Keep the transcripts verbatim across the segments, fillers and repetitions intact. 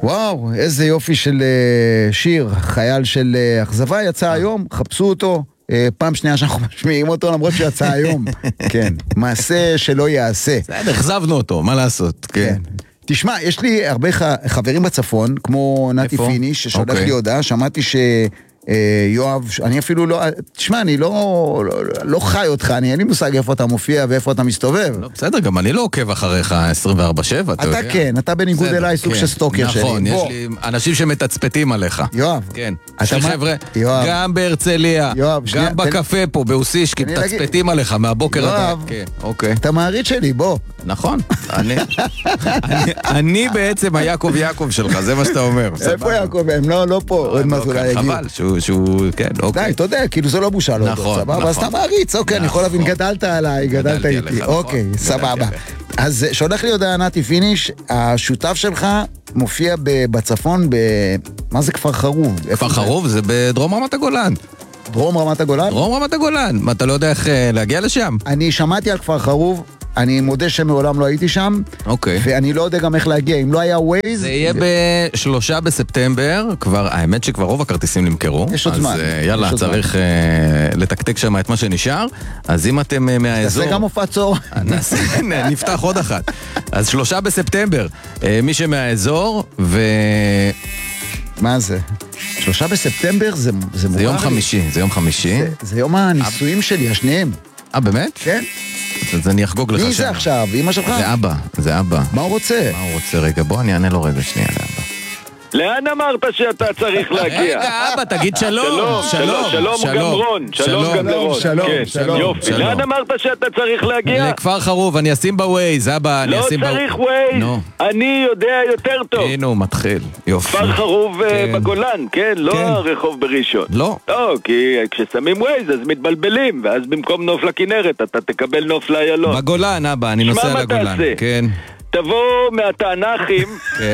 וואו, איזה יופי של שיר, חייל של אכזבה יצא היום, חפשו אותו, פעם שנייה שאנחנו משמיעים אותו, למרות שיצא היום. כן, מעשה שלא יעשה. בסדר, החזבנו אותו, מה לעשות? כן. תשמע, יש לי הרבה חברים בצפון, כמו נתי פיניש, ששולח לי הודעה, שמעתי ש... יואב, אני אפילו לא, תשמע, אני לא, לא, לא חי אותך, אני אין לי מושג איפה אתה מופיע ואיפה אתה מסתובב. לא, בסדר, גם אני לא עוקב אחריך עשרים וארבע שבע, אתה יודע. אתה כן, אתה בניגוד אליי סוג של סטוקר שלי. נכון, יש לי אנשים שמתצפתים עליך. יואב. כן. יש לי חבר'ה, גם בהרצליה, גם בקפה פה, באוסישקי, מתצפתים עליך מהבוקר עד... יואב, אתה מעריץ שלי, בוא. נכון. אני בעצם היעקב יעקב שלך, זה מה שאתה אומר. איפה יעקב? הם לא פה, עוד מעט אולי יגיעו. חבל, שהוא, כן, אוקיי. די, אתה יודע, כאילו זה לא בושה לו. נכון, נכון. אז אתה מעריץ, אוקיי, אני יכול להבין, גדלת עליי, גדלת איתי. אוקיי, סבבה. אז שולח לי הודעה נתי פיניש, השותף שלך מופיע בצפון, מה זה כפר חרוב? כפר חרוב זה בדרום רמת הגולן. דרום רמת הגולן? דרום רמת הגולן. מה, אתה לא יודע איך להגיע לשם? אני שמעתי על כפר חרוב, אני מודה שמעולם לא הייתי שם, אוקיי. ואני לא יודע גם איך להגיע, אם לא היה ווייז... זה יהיה בשלושה בספטמבר, כבר, האמת שכבר רוב הכרטיסים נמכרו. יש עוד זמן. אז יאללה, צריך לתקתק שם את מה שנשאר, אז אם אתם מהאזור... זה גם מופע צור. נפתח עוד אחת. אז שלושה בספטמבר, מי שמהאזור, ו... מה זה? שלושה בספטמבר זה מורר. זה יום חמישי, זה יום חמישי. זה יום הניסויים שלי, השניהם. אה, באמת? כן. אז אני אחגוג לך שם. מי זה עכשיו? אמא שלך? זה אבא, זה אבא. מה הוא רוצה? מה הוא רוצה? רגע, בוא אני אענה לו רגע שנייה לאבא. לאן אמרת שאתה צריך להגיע? רגע, אבא, תגיד שלום. שלום, שלום גם רון. שלום גם לרון. שלום, שלום. יופי, לאן אמרת שאתה צריך להגיע? לכפר חרוב, אני אשים בווייז, אבא, אני אשים בווייז. לא צריך ווייז, אני יודע יותר טוב. הנה הוא מתחיל, יופי. כפר חרוב בגולן, כן? לא הרחוב בראשון. לא. לא, כי כששמים ווייז אז מתבלבלים, ואז במקום נוף לכנרת אתה תקבל נוף לאיילון. בגולן, אבא, אני נוסע לגולן. כן. תבוא מהתענכים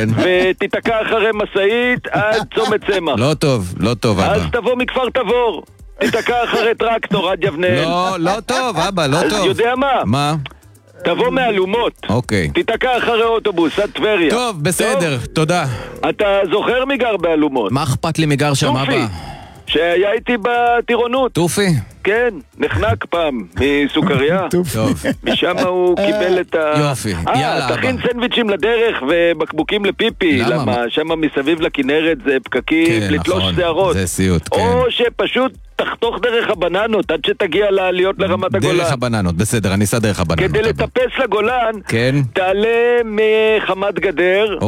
ותתקע אחרי מסעית עד צומת צמח. לא טוב, לא טוב, אבא. אז תבוא מכפר תבור, תתקע אחרי טרקטור עד יבנאל. לא, לא טוב, אבא, לא טוב. אז יודע מה? מה? תבוא מאלומות. אוקיי. תתקע אחרי אוטובוס עד טבריה. טוב, בסדר, תודה. אתה זוכר מגר באלומות? מה אכפת לי מגר שם, אבא? שהיה איתי בטירונות. טופי? כן, נחנק פעם מסוכריה. טוב. משם הוא קיבל את ה... יופי, יאללה אבא. תכין סנדוויצ'ים לדרך ובקבוקים לפיפי. למה? שם מסביב לכנרת זה פקקים, לתלוש שערות. זה סיוט, כן. או שפשוט תחתוך דרך הבננות עד שתגיע לעליות לרמת הגולן. דרך הבננות, בסדר, אני אסע דרך הבננות. כדי לטפס לגולן, תעלה מחמת גדר,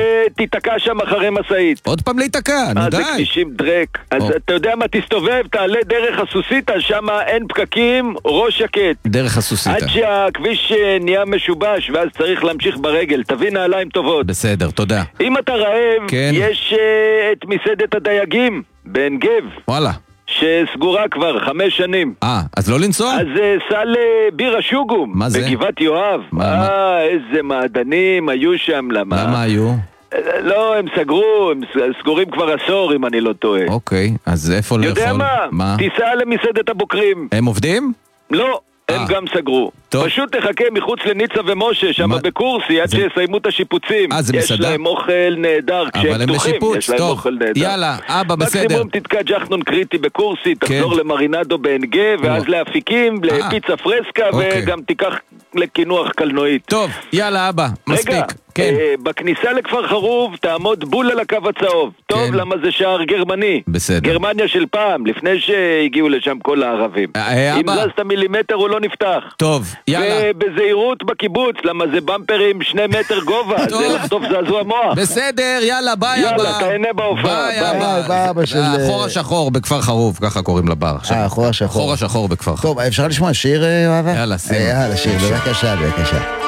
ותתקע שם אחרי מסעית. עוד פעם להתקע, נו די. זה כבישים דרק. אז אתה יודע מה, תסתובב, תעלה דרך הסוסיתה, שם אין פקקים, ראש שקט. דרך הסוסיתה. עד שהכביש נהיה משובש, ואז צריך להמשיך ברגל. תביא נעליים טובות. בסדר, תודה. אם אתה רעב, יש את מסעדת הדייגים, בעין גב. וואלה. שסגורה כבר חמש שנים. אה, אז לא לנסוע? אז סע לבירה שוגום. מה זה? בגבעת יואב. אה, איזה מעדנים היו שם, למה? למה היו? לא, הם סגרו, הם סגורים כבר עשור אם אני לא טועה. אוקיי, אז איפה לאכול? יודע מה? תיסע למסעדת הבוקרים. הם עובדים? לא. הם גם סגרו. פשוט תחכה מחוץ לניצה ומשה, שם בקורסי, עד שיסיימו את השיפוצים. יש להם אוכל נהדר, כשהם פתוחים, יש להם אוכל נהדר. יאללה, אבא, בסדר. מקסימום תתקע ג'חנון קריטי בקורסי, תחזור למרינדו בעין גב, ואז להפיקים, לפיצה פרסקה, וגם תיקח לקינוח קלנועית. טוב, יאללה, אבא, מספיק. רגע, בכניסה לכפר חרוב תעמוד בול על הקו הצהוב. טוב, למה זה שער גרמני. בסדר. גרמניה של פעם, לפני שהגיעו לשם כל הערבים. אם זזת מילימטר הוא לא נפתח. טוב, יאללה. ובזהירות בקיבוץ, למה זה במפרים שני מטר גובה, זה לחטוף זעזוע מוח. בסדר, יאללה, ביי אבא. יאללה, תהנה בהופעה. ביי אבא. החור השחור בכפר חרוב, ככה קוראים לבר. אה, החור השחור. החור השחור בכפר חרוב. טוב, אפשר לשמוע שיר, אוהבה? יאללה, שימו. יאללה, שיר, בבקשה, בבקשה.